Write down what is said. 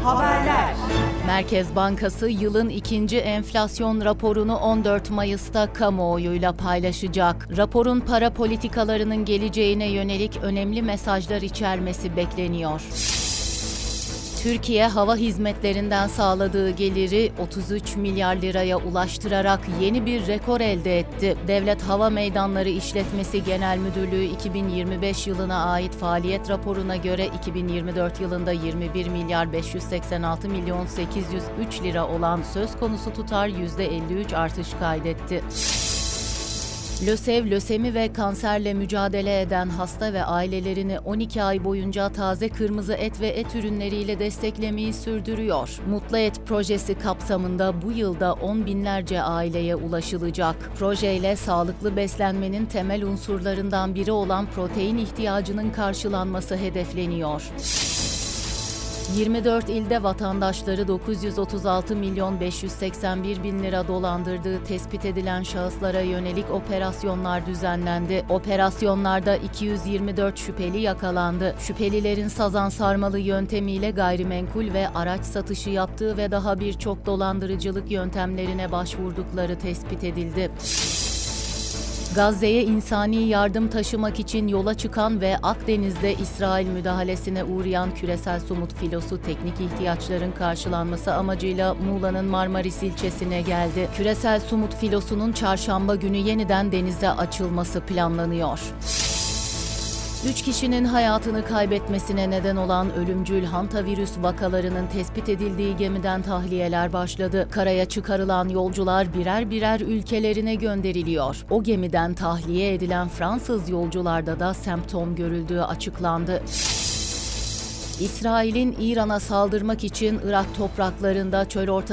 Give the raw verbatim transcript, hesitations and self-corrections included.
Haberler. Merkez Bankası yılın ikinci enflasyon raporunu on dört Mayıs'ta kamuoyuyla paylaşacak. Raporun para politikalarının geleceğine yönelik önemli mesajlar içermesi bekleniyor. Türkiye, hava hizmetlerinden sağladığı geliri otuz üç milyar liraya ulaştırarak yeni bir rekor elde etti. Devlet Hava Meydanları İşletmesi Genel Müdürlüğü iki bin yirmi beş yılına ait faaliyet raporuna göre iki bin yirmi dört yılında yirmi bir milyar beş yüz seksen altı milyon sekiz yüz üç lira olan söz konusu tutar yüzde elli üç artış kaydetti. LÖSEV, lösemi ve kanserle mücadele eden hasta ve ailelerini on iki ay boyunca taze kırmızı et ve et ürünleriyle desteklemeyi sürdürüyor. Mutlu Et projesi kapsamında bu yılda on binlerce aileye ulaşılacak. Projeyle sağlıklı beslenmenin temel unsurlarından biri olan protein ihtiyacının karşılanması hedefleniyor. yirmi dört ilde vatandaşları dokuz yüz otuz altı milyon beş yüz seksen bir bin lira dolandırdığı tespit edilen şahıslara yönelik operasyonlar düzenlendi. Operasyonlarda iki yüz yirmi dört şüpheli yakalandı. Şüphelilerin sazan sarmalı yöntemiyle gayrimenkul ve araç satışı yaptığı ve daha birçok dolandırıcılık yöntemlerine başvurdukları tespit edildi. Gazze'ye insani yardım taşımak için yola çıkan ve Akdeniz'de İsrail müdahalesine uğrayan küresel somut filosu teknik ihtiyaçların karşılanması amacıyla Muğla'nın Marmaris ilçesine geldi. Küresel somut filosunun çarşamba günü yeniden denize açılması planlanıyor. Üç kişinin hayatını kaybetmesine neden olan ölümcül hantavirüs vakalarının tespit edildiği gemiden tahliyeler başladı. Karaya çıkarılan yolcular birer birer ülkelerine gönderiliyor. O gemiden tahliye edilen Fransız yolcularda da semptom görüldüğü açıklandı. İsrail'in İran'a saldırmak için Irak topraklarında çöl ortasında